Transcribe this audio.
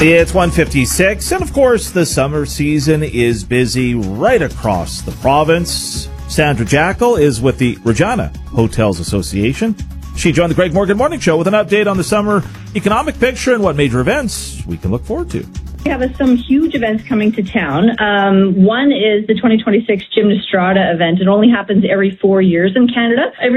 It's 1:56, and of course, the summer season is busy right across the province. Sandra Jackal is with the Regina Hotels Association. She joined the Greg Morgan Morning Show with an update on the summer economic picture and what major events we can look forward to. We have some huge events coming to town. One is the 2026 Gymnastrada event. It only happens every 4 years in Canada.